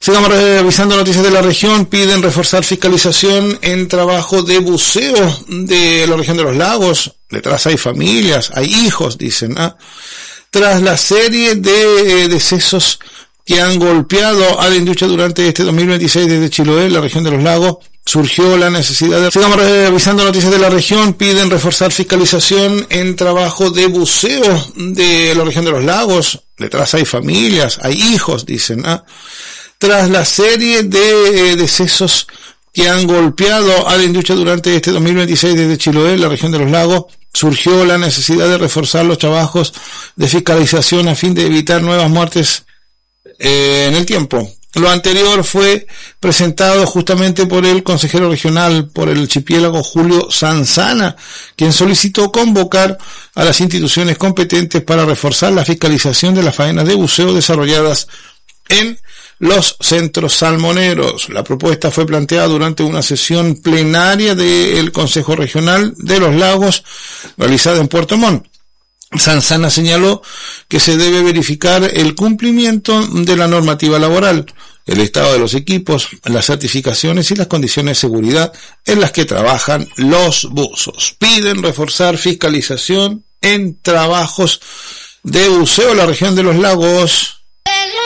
Sigamos revisando noticias de la región. Piden reforzar fiscalización en trabajo de buceo de la región de los lagos. Detrás hay familias, hay hijos, dicen. Tras la serie de decesos que han golpeado a la industria durante este 2026 desde Chiloé, la región de los lagos, surgió la necesidad de... Sigamos revisando noticias de la región. Piden reforzar fiscalización en trabajo de buceo de la región de los lagos. Detrás hay familias, hay hijos, dicen. Tras la serie de decesos que han golpeado a la industria durante este 2026 desde Chiloé, la región de los lagos, surgió la necesidad de reforzar los trabajos de fiscalización a fin de evitar nuevas muertes en el tiempo. Lo anterior fue presentado justamente por el consejero regional por el archipiélago Julio Sanzana, quien solicitó convocar a las instituciones competentes para reforzar la fiscalización de las faenas de buceo desarrolladas en los centros salmoneros. La propuesta fue planteada durante una sesión plenaria del Consejo Regional de los Lagos realizada en Puerto Montt. Sanzana señaló que se debe verificar el cumplimiento de la normativa laboral, el estado de los equipos, las certificaciones y las condiciones de seguridad en las que trabajan los buzos. Piden reforzar fiscalización en trabajos de buceo en la región de los lagos.